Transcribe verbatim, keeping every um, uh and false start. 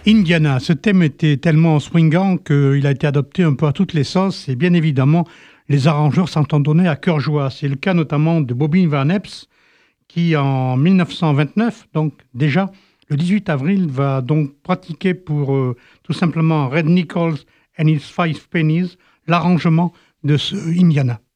Indiana, ce thème était tellement swingant qu'il a été adopté un peu à toutes les sauces et bien évidemment, les arrangeurs s'en ont donné à cœur joie. C'est le cas notamment de Bobby Van Epps qui, en mille neuf cent vingt-neuf, donc déjà le dix-huit avril, va donc pratiquer pour euh, tout simplement Red Nichols and his Five Pennies l'arrangement de ce Indiana.